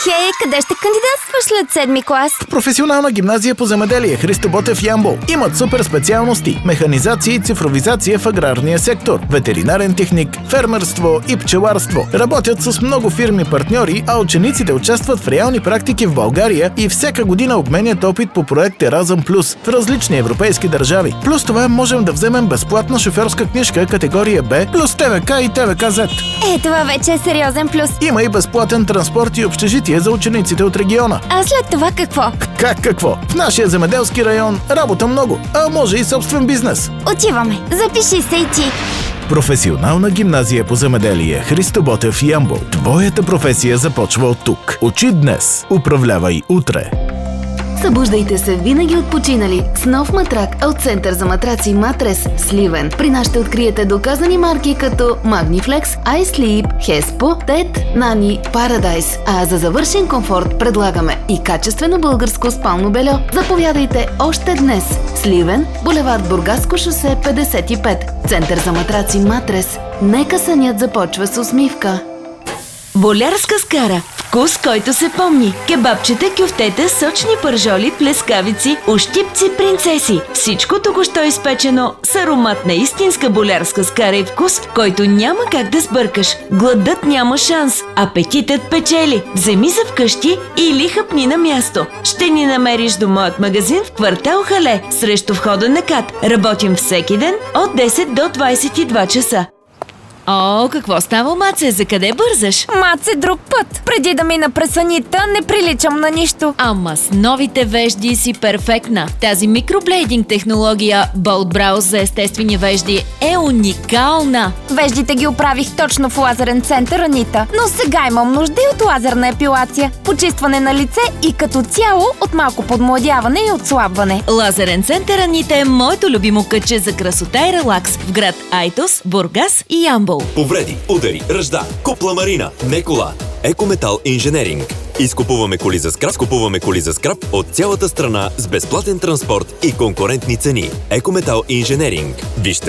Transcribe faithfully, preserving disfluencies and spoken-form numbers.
Хей, къде ще кандидатстваш след седми клас? Професионална гимназия по земеделие Христо Ботев Ямбол. Имат супер специалности: механизация и цифровизация в аграрния сектор, ветеринарен техник, фермерство и пчеларство. Работят с много фирми партньори, а учениците участват в реални практики в България и всяка година обменят опит по проект Еразъм Плюс в различни европейски държави. Плюс това можем да вземем безплатна шофьорска книжка категория Б, плюс ТВК и ТВК Зет. Е, това вече е сериозен плюс. Има и безплатен транспорт и общежитие за учениците от региона. А след това какво? Как какво? В нашия земеделски район работа много, а може и собствен бизнес. Отиваме. Запиши се и ти. Професионална гимназия по земеделие Христо Ботев Ямбол. Твоята професия започва от тук. Учи днес, управлявай утре. Събуждайте се винаги отпочинали с нов матрак от Център за матраци Матрес Сливен. При нас ще откриете доказани марки като Magniflex, iSleep, Hespo, Тед, Nani, Paradise. А за завършен комфорт предлагаме и качествено българско спално бельо. Заповядайте още днес. Сливен, булевард Бургаско шосе петдесет и пет. Център за матраци Матрес. Нека сънят започва с усмивка. Болярска скара. Вкус, който се помни. Кебабчета, кюфтета, сочни пържоли, плескавици, ощипци, принцеси. Всичко току-що изпечено с аромат на истинска болярска скара и вкус, който няма как да сбъркаш. Гладът няма шанс. Апетитът печели. Вземи за вкъщи или хъпни на място. Ще ни намериш до моят магазин в квартал Хале, срещу входа на КАТ. Работим всеки ден от десет до двадесет и два часа. О, какво става, Маце? За къде бързаш? Маце, друг път. Преди да мина през санита, не приличам на нищо. Ама с новите вежди си перфектна. Тази микроблейдинг технология Bold Brows за естествени вежди е уникална. Веждите ги оправих точно в лазерен център Анита. Но сега имам нужда и от лазерна епилация, почистване на лице и като цяло от малко подмладяване и отслабване. Лазерен център Анита е моето любимо кътче за красота и релакс в град Айтос, Бургас и Ямбол. Повреди, удари, ръжда, купла Марина, не кола. Екометал Инженеринг. Изкупуваме коли за скрап, купуваме коли за скрап от цялата страна с безплатен транспорт и конкурентни цени. Екометал Инженеринг. Вижте